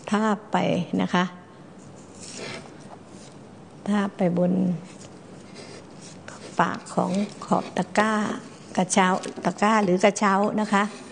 ทาบไปนะคะทาบไปบนปากของขอบตะกร้ากระเช้าตะกร้าหรือกระเช้านะคะ